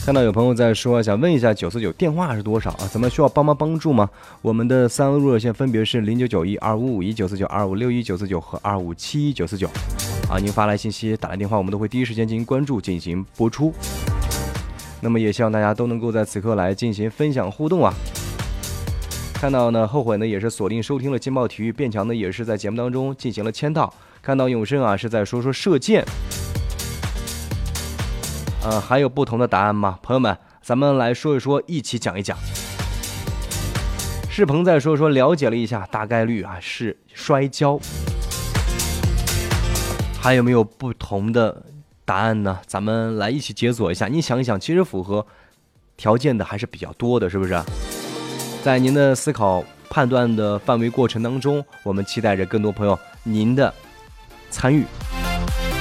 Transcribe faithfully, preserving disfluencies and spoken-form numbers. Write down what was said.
看到有朋友在说，想问一下九四九电话是多少啊？咱们需要帮忙帮助吗？我们的三路热线分别是零九九一二五五一九四九、二五六一九四九和二五七一九四九啊。您发来信息、打来电话，我们都会第一时间进行关注、进行播出。那么也希望大家都能够在此刻来进行分享互动啊。看到呢，后悔呢也是锁定收听了劲爆体育，变强呢也是在节目当中进行了签到。看到永生啊是在说说射箭。呃，还有不同的答案吗？朋友们，咱们来说一说，一起讲一讲。世鹏在说说了解了一下，大概率啊是摔跤。还有没有不同的答案呢？咱们来一起解锁一下。你想一想，其实符合条件的还是比较多的，是不是？在您的思考判断的范围过程当中，我们期待着更多朋友您的参与。